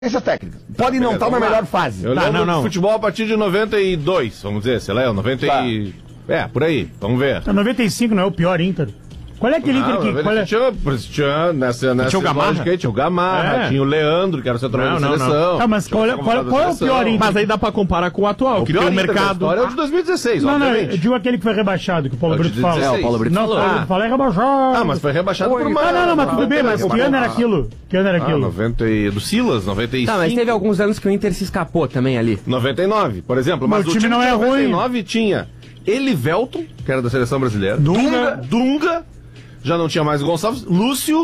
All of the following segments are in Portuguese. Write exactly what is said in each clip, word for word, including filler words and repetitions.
técnicas. Podem não estar na melhor fase. Eu tá, lembro não, não. de futebol a partir de noventa e dois, vamos dizer, sei lá, noventa Tá. e... É, por aí, vamos ver. A noventa e cinco não é o pior Inter. Qual é aquele Inter que... Ah, Qual é? tinha, tinha, nessa, nessa Tinha o Gamarra? lógica aí, tinha o Gamarra, É. tinha o Leandro, que era o centroavante Não, da não, seleção. Tá, mas qual é, qual é- qual é o pior Inter? Mas aí dá pra comparar com o atual, O que pior tem o Inter da mercado. história é o de dois mil e dezesseis, Não, não, eu obviamente. digo aquele que foi rebaixado, que o Paulo É o de Brito fala. dezesseis. É, o Paulo Brito Não, o falou. Paulo Brito fala, é rebaixado. Ah, mas foi rebaixado por uma... Ah, não, não, mas tudo bem, mas que ano era aquilo? Que ano era Ah, aquilo? noventa e... do Silas, noventa e cinco. Tá, mas teve alguns anos que o Inter se escapou também ali. noventa e nove, por exemplo. Mas, Mas o time não de é noventa e ruim. nove tinha Elivelton, que era da seleção brasileira. Dunga. Dunga. Já não tinha mais o Gonçalves. Lúcio.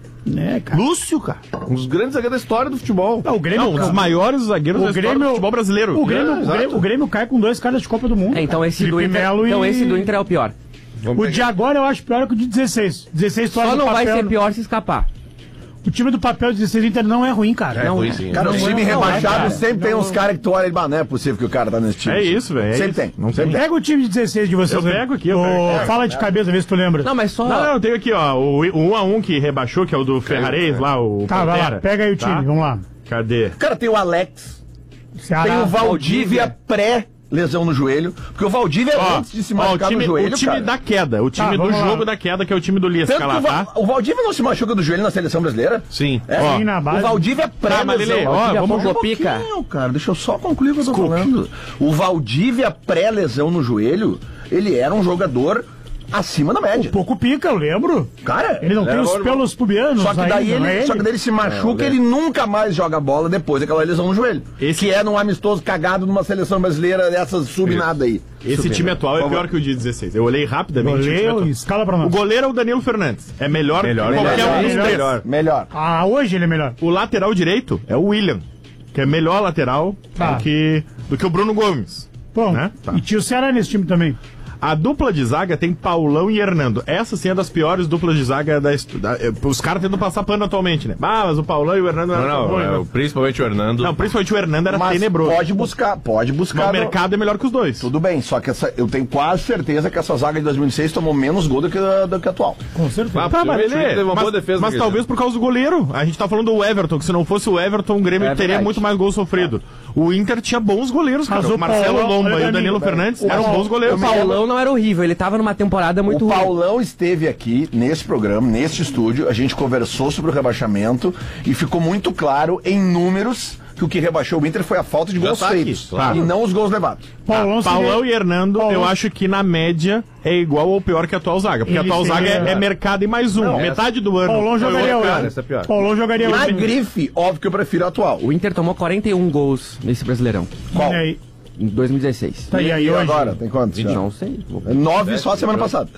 É, cara. Lúcio, cara. Um dos grandes zagueiros da história do futebol. Não, o Grêmio... Não, um dos maiores zagueiros O da história Grêmio- do futebol brasileiro. O Grêmio, É, o, exato. Grêmio, o Grêmio cai com dois caras de Copa do Mundo. É, então esse do Felipe Inter, Melo então e- esse do Inter é o pior. Vamos O de pegar. agora eu acho pior que o de dezesseis. dezesseis tu olha Só no não vai papel, ser pior se escapar. O time do papel de dezesseis do Inter não é ruim, cara. É Não, ruim, é. sim. Cara, o Não, time não, rebaixado cara. sempre tem Não. uns caras que tu olha e bah, não é possível que o cara tá nesse time. É isso, velho. é Sempre isso. tem. Não Sempre tem. Pega o time de dezesseis de vocês. Eu né? pego aqui, eu Ô, pego. Fala de cabeça, vê se tu lembra. Não, mas só... Não, não, eu tenho aqui, ó, o o um a um que rebaixou, que é o do Ferrarese lá, o Tá, vai lá, Pantera. pega aí o time, Tá? vamos lá. Cadê? Cara, tem o Alex, Ceará. tem o Valdívia pré-lesão no joelho, porque o Valdívia é Ó, antes de se ó, o machucar time, no joelho, o time cara. da queda, o time Tá, do vamos lá. jogo da queda, que é o time do Lisca Tanto que lá, o, Va- tá? o Valdívia não se machuca do joelho na seleção brasileira? Sim. É, Ó, Sim, na base. o Valdívia é Tá, mas Lelê, pré-lesão. ó, Valdívia vamos Pongo Um pica. pouquinho, cara, deixa eu só concluir o que eu tô falando. O Valdívia pré-lesão no joelho, ele era um jogador acima da média. Pouco pica, eu lembro. Cara, Ele não tem era os bom, pelos pubianos Só que daí ainda, não ele, é só que daí ele se machuca e ele nunca mais joga bola depois daquela lesão no joelho. Esse- Que é num amistoso cagado numa seleção brasileira dessas sub-nada aí. Esse time atual é Por pior favor. que o de dezesseis. Eu olhei rapidamente. o time Goleiro, atual. escala pra O nós. goleiro é o Danilo Fernandes. É melhor, Melhor, que qualquer melhor, um dos melhor. três. Melhor. Melhor. Ah, hoje ele é melhor. O lateral direito é o William, que é melhor lateral Tá. do, que, do que o Bruno Gomes. Bom, Né? Tá. e tinha o Ceará nesse time também. A dupla de zaga tem Paulão e Hernando. Essa sim é das piores duplas de zaga da, hist- da eh, os caras tentam passar pano atualmente, né? Ah, mas o Paulão e o Hernando Não, eram tão não, bons, é, né? o- principalmente o Hernando. Não, principalmente o Hernando era Mas tenebroso. pode buscar, pode Mas buscar. o mercado é melhor que os dois. Tudo bem, só que essa, eu tenho quase certeza que essa zaga de dois mil e seis tomou menos gol do que a, do que a atual. Com certeza. Ah, Tá, mas, possivelmente Lelê, teve uma mas, boa defesa mas naquele talvez por causa do goleiro. A gente tá falando do Everton, que se não fosse o Everton, o Grêmio É teria verdade. muito mais gols sofrido. O Inter tinha bons goleiros, cara. Mas O o Marcelo Paulão- Lomba olha e pra o Danilo mim, Fernandes o eram Paulão- bons goleiros. O Paulão não era horrível, ele tava numa temporada muito O ruim. Paulão esteve aqui nesse programa, neste estúdio, a gente conversou sobre o rebaixamento e ficou muito claro em números que o que rebaixou o Inter foi a falta de Já gols tá aqui, feitos claro. e não os gols levados. Paulão, Paulão seria- e Hernando, Paulão- eu acho que na média é igual ou pior que a atual zaga. Porque Ele a atual zaga seria- é, é mercado e mais um. Não, metade do ano. Paulão foi jogaria outro cara. hoje. essa é pior. Paulão jogaria Na hoje. grife, óbvio que eu prefiro a atual. O Inter tomou quarenta e um gols nesse Brasileirão, Qual? E aí? em dois mil e dezesseis. Tá, e aí E hoje? agora? Tem quantos? já? Não sei. vou- Nove só a semana passada.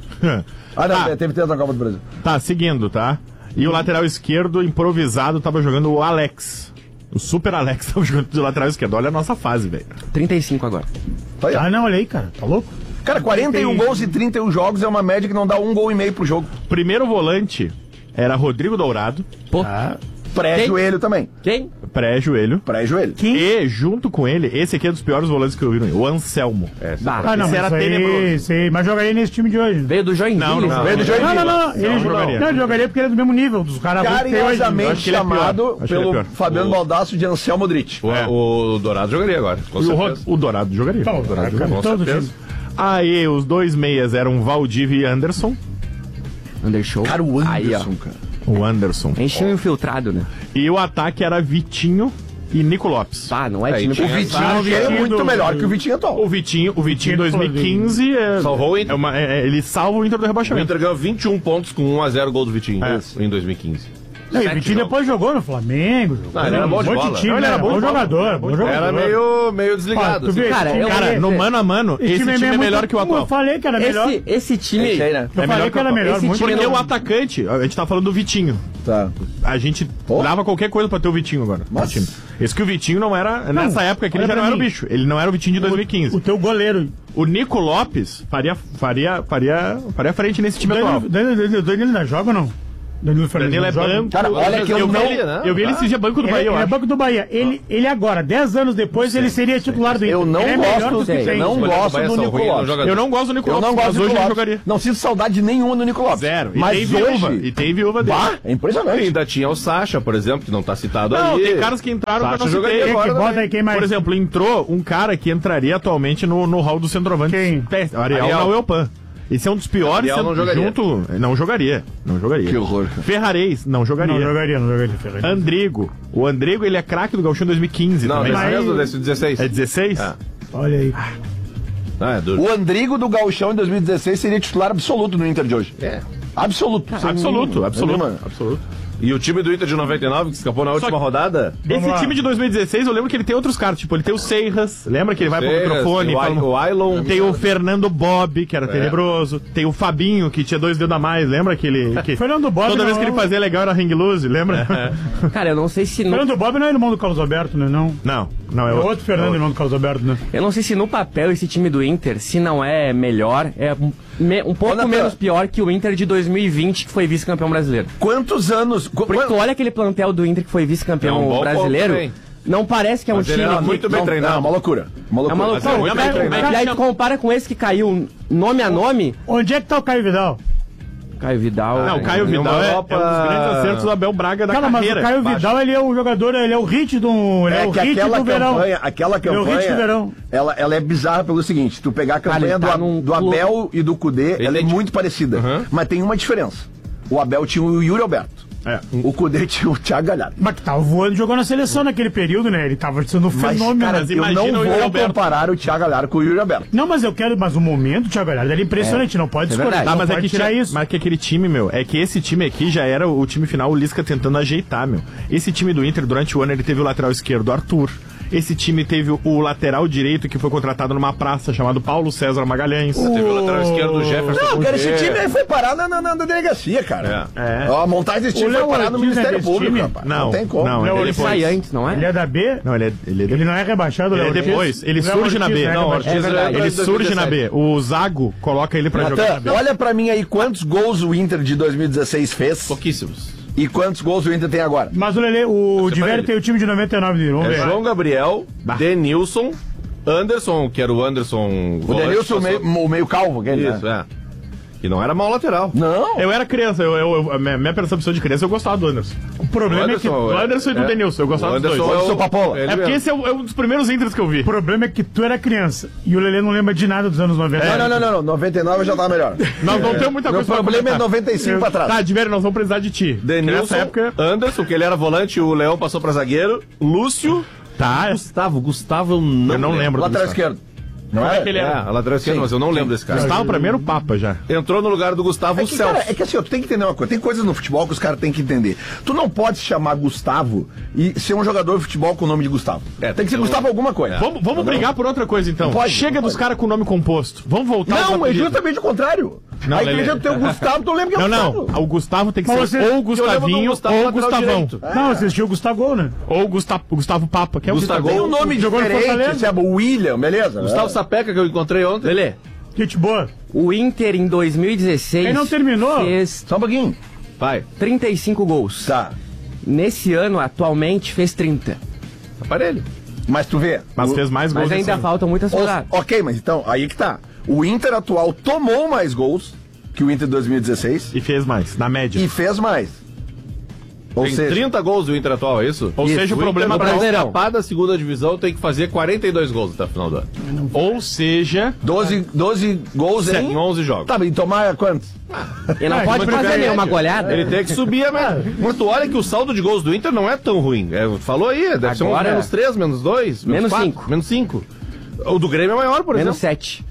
Ah, não, Tá. teve três na Copa do Brasil. Tá, seguindo, tá? E o lateral esquerdo, improvisado, tava jogando o Alex. O Super Alex tava jogando de lateral esquerdo. Olha a nossa fase, velho. trinta e cinco agora. Tá aí, ó. Ah, não, olha aí, cara. Tá louco? Cara, quarenta e um gols e trinta e um jogos é uma média que não dá um gol e meio pro jogo. Primeiro volante era Rodrigo Dourado, Pô, Ah, Pré-joelho também. quem? pré-joelho. Pré-joelho. quem? E, junto com ele, esse aqui é dos piores volantes que eu vi no o Anselmo. Bah, Ah, não, Esse mas era isso aí, tenebroso. sei, mas jogaria nesse time de hoje. Veio do Joinville. Não, não, Veio do Joinville. Não, não, não. Ele não jogaria. jogaria. Não, ele jogaria porque ele é do mesmo nível dos caras que tem hoje. Eu Carinhosamente acho que ele é pior. chamado Acho que ele é pelo pior. Fabiano O- Baldasso de Anselmo Modric. O, É. o Dourado jogaria agora, com E o, Rod- certeza. o Dourado jogaria. Não, o Dourado cara, jogaria. Com todo certeza. time. Aí, os dois meias eram Valdívia e Anderson. Undershow. Cara, o Anderson, Aí, ó. cara. O Anderson. Encheu o infiltrado, né? E o ataque era Vitinho e Nico Lopes. Pá, não é Aí time tinha- pra O Vitinho Ah, o é Vitinho muito do- melhor que o Vitinho atual. O Vitinho, o Vitinho em Vitinho dois mil e quinze é, Salvou o Inter. é uma- é- é- ele salva o Inter do O rebaixamento. Inter ganhou vinte e um pontos com um a zero gol do Vitinho É. em dois mil e quinze. Não, e o Sete Vitinho jogos. depois jogou no Flamengo. Jogou Ah, ele era no bom de monte bola. time, Não, ele era né? bom de bom bola. jogador, bom jogador. Era meio, meio desligado. Ah, tu assim. vê, Cara, esse eu- time- Cara, no mano a mano, esse time, é muito- melhor que o atual. Eu falei que era melhor. Esse, esse time. Esse aí, né? Eu É falei melhor que que o era atual. melhor. Esse muito time Porque melhor. o atacante, a gente tá falando do Vitinho. Tá. A gente Pô. dava qualquer coisa pra ter o Vitinho agora. Mas- no time. Esse que o Vitinho não era. Nessa época que ele olha já pra não era o mim. bicho. Ele não era o Vitinho de dois mil e quinze. O teu goleiro. O Nico Lopes faria, faria, faria, faria frente nesse time atual. O Danilo ainda joga ou não? Danilo Fernandes Danilo é não joga? banco. Cara, olha que eu vi não- ele, né? eu vi ele esse dia banco do Ele, Bahia, eu ele é acho. banco do Bahia. Ele, ele agora, dez anos depois, ele seria titular do Inter. Eu não Ele é melhor gosto, do que eu tem. não Olha, gosto o Bahia do são Nico ruins, não Lopes. joga- Eu não gosto do Nico Eu Lopes, não gosto mas do hoje Nico ele Lopes. jogaria. Não sinto saudade nenhuma do Nico Lopes. Zero. E Mas tem viúva. hoje... E tem viúva dele. Bah, é E impressionante. ainda tinha o Sacha, por exemplo, que não tá citado Não, aí. tem caras que entraram Sacha que eu não jogaria citei. Quem agora que bota também. aí, quem mais? Por exemplo, entrou um cara que entraria atualmente no, no hall do centroavante. Quem? O Ariel, Ariel. não é o Pan. Esse é um dos piores. Ariel não jogaria. Junto, não jogaria. Não jogaria. Que horror, cara. Ferrarez, não jogaria. Não jogaria, não jogaria. Ferreira. Andrigo. O Andrigo, ele é craque do Gauchão em dois mil e quinze Não, também. desse Mas- mesmo, desse dezesseis. É dezesseis? Ah. Olha aí. Ah, é duro. O Andrigo do Gauchão em dois mil e dezesseis seria titular absoluto no Inter de hoje. É. Absoluto. sem Absoluto, nenhuma- absoluto. nenhuma- absoluto. E o time do Inter de noventa e nove, que escapou na última que- rodada... Esse lá. time de dois mil e dezesseis, eu lembro que ele tem outros caras. Tipo, ele tem o Seiras. Lembra que ele vai Seiras, pro microfone? tem o e fala- I- o Ailon. Tem o Fernando Bob, que era tenebroso. Tem o Fabinho, que tinha dois dedos a mais. Lembra que ele... Que Fernando Bob toda não vez que é ele um- fazia legal era ring loose, lembra? Cara, eu não sei se no, Fernando Bob não é irmão do Carlos Alberto, né? Não. Não, não é É outro. outro Fernando, irmão do Carlos Alberto, né? eu não sei se no papel esse time do Inter, se não é melhor, é um, me- um pouco Natan. menos pior que o Inter de dois mil e vinte, que foi vice-campeão brasileiro. Quantos anos... qu- Porque tu olha aquele plantel do Inter que foi É um vice-campeão bom brasileiro, ponto também. não parece que é um Mas ele time era que... muito bem não, treinado. Não, uma loucura. Uma loucura. É uma loucura. Mas é muito Não, bem mas- treinado. E aí tu compara com esse que caiu nome a nome, Onde é que tá o Caio Vidal? Caio Vidal... Não, o Caio Em Vidal uma é, Europa- é um dos grandes acertos do Abel Braga da Cara, mas carreira. o Caio Vidal, ele é o jogador, ele é o hit do... Ele é, É o que hit aquela do verão. campanha, aquela Ele é o hit do campanha, verão. ela, ela é bizarra pelo seguinte, tu pegar a campanha ele tá do, num do clube- Abel e do Cudê, ela é Ele é muito parecida, Uhum. mas tem uma diferença. O Abel tinha o Yuri Alberto, É. o Cudê tinha o Thiago Galhardo. Mas que tava voando e jogou na seleção naquele período, né? Ele tava sendo um Mas, fenômeno. cara, mas eu imagina não o Yuri vou Alberto. comparar o Thiago Galhardo com o Yuri Alberto. Não, mas eu quero... Mas o momento, Thiago Galhardo, era impressionante. Não pode escolher. verdade. Tá, Não mas é pode que tirar tinha- isso. Mas que aquele time, meu, é que esse time aqui já era o time final, o Lisca tentando ajeitar, meu. Esse time do Inter, durante o ano, ele teve o lateral esquerdo, Arthur. Esse time teve o lateral direito, que foi contratado numa praça, chamado Paulo César Magalhães. Teve o lateral esquerdo, o Jefferson. Não, cara, esse Cudê. time aí foi parar na, na, na delegacia, cara. É. A montagem desse time O foi Léo parar no Ortiz é Ministério desse Público, time? rapaz. Não, tem como. não, Léo ele Ele depois. sai antes, não é? Ele é da B? Não, ele é, ele é, Ele não é rebaixado, ele Léo é Ortiz? depois. Ele Léo surge na Ortiz B. é Não, rebaixado. É verdade. Ele surge na B. O Zago coloca ele pra jogar na B. Natan, olha pra mim aí quantos gols o Inter de dois mil e dezesseis fez Pouquíssimos. e quantos gols o Inter tem agora. Mas o Lelê, o Diverio ele. tem o time de noventa e nove dele. Vamos É ver. João Gabriel, Denilson, Anderson, que era o Anderson... O Denilson, o meio, o meio calvo, aquele, Isso, né? é. E não era mau lateral. Não. Eu era criança, eu, eu, eu- a minha minha percepção de criança, eu gostava do Anderson. O problema é que... Anderson, Do Anderson e do é. Denilson, eu gostava O dos dois. Anderson Anderson Papola. ele É porque mesmo. esse é, o- é um dos primeiros Inters que eu vi. O problema é que tu era criança e o Lelê não lembra de nada dos anos noventa. Não, não, não, não, não. noventa e nove já tá melhor. Nós não temos muita Meu coisa pra problema é comentar. noventa e cinco pra trás. Tá, Diverio, nós vamos precisar de ti. Denilson, Nessa época... Anderson, que ele era volante, o Leão passou pra zagueiro. Lúcio, Tá, Gustavo. Gustavo eu não, eu não lembro. do Lateral Gustavo. esquerdo. Não é? Aquele É, era... a lateral esquerda, mas eu não lembro desse cara. Gustavo primeiro Papa já. Entrou no lugar do Gustavo É o que, Celso. cara, é que assim, ó, tu tem que entender uma coisa. Tem coisas no futebol que os caras têm que entender. Tu não pode se chamar Gustavo e ser um jogador de futebol com o nome de Gustavo. É, tem que ser eu- Gustavo alguma coisa. Vamos, vamos brigar por outra coisa, então. Não pode, Chega não dos pode. caras com nome composto. Vamos voltar aos Não, é apelidos. justamente o contrário. Não, Aí Lelê. que já tem o Gustavo, tu lembra que é Não, o Gustavo. não. O Gustavo tem que Mas ser você- ou o Gustavinho Gustavo ou o lateral Gustavão. direito. Não, você assistiu o Gustavo, né? Ou o Gustavo, o Gustavo Papa, que é o Gustavo. Gustavo. Tem um nome Jogou no diferente, Fortaleza. sabe? O William, beleza? Gustavo Sapeca, que eu encontrei ontem. Lelê, Gente boa. o Inter em dois mil e dezesseis Ele não terminou? fez Só um pouquinho. Vai, trinta e cinco gols. Tá. Nesse ano, atualmente, fez trinta. aparelho. Mas tu vê. Mas o- fez mais gols. Mas ainda esse ano. faltam muitas os- rodadas. Ok, mas então, aí que tá. O Inter atual tomou mais gols que o Inter de dois mil e dezesseis E fez mais, na média. e fez mais. Ou Tem seja, trinta gols do Inter atual, é isso? Ou seja, o problema no pra Brasileirão. Escapar da segunda divisão tem que fazer quarenta e dois gols até o final do ano. Ou seja, doze, doze gols Em em... onze jogos. Tá, e tomar quantos? Ele não Ah, pode mas fazer é nenhuma média. goleada. Ele tem que subir a média. Mas tu olha que o saldo de gols do Inter não é tão ruim. É, falou aí, deve ser uns Agora- menos três, menos dois, Menos quatro, cinco. Menos cinco. O do Grêmio é maior, por Menos exemplo. sete.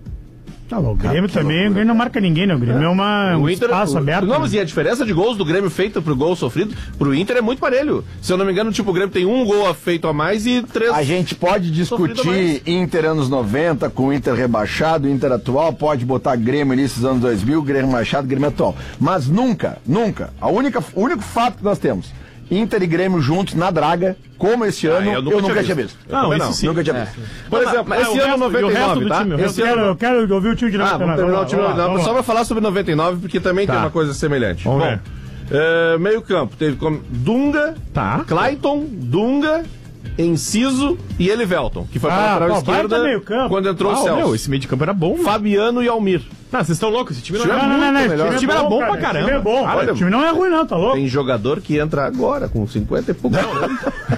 Tá bom, o Grêmio também, o Grêmio não marca ninguém, né? O Grêmio é uma, um O Inter, espaço o- aberto. Não, né? mas e a diferença de gols do Grêmio feito pro gol sofrido pro Inter é muito parelho. Se eu não me engano, tipo, o Grêmio tem um gol feito a mais e três. A gente pode Sofrido discutir Inter anos noventa com Inter rebaixado, Inter atual, pode botar Grêmio início dos anos dois mil, Grêmio rebaixado, Grêmio atual. Mas nunca, nunca, a única, o único fato que nós temos, Inter e Grêmio juntos na draga, como esse ano, eu eu nunca nunca, tinha tinha visto. visto. Eu não, também isso não. sim. Nunca tinha visto. Por exemplo, mas esse o ano resto- e o noventa e resto nove, do tá? time, o Eu Esse quero, ano... eu quero ouvir o time de Ah, noventa e vamos nove. terminar o Vamos time lá, noventa e nove. vamos Só lá. pra falar sobre noventa e nove, porque também tem Tá. uma coisa semelhante. Vamos Bom, ver. É, meio campo, teve como Dunga, Tá. Clayton, Dunga, Enciso e Elivelton, que foi para Ah, a lateral pô, esquerda baita meio campo. quando entrou Ah, o Celso. meu, esse meio de campo era bom, mano. Fabiano e Almir. Não, vocês estão loucos, esse time não Time era Não, não, não, não. muito melhor. Esse Esse time era bom cara, pra caramba. esse time é bom. Olha, o time não é ruim, não, tá louco? Tem jogador que entra agora com cinquenta e poucos anos.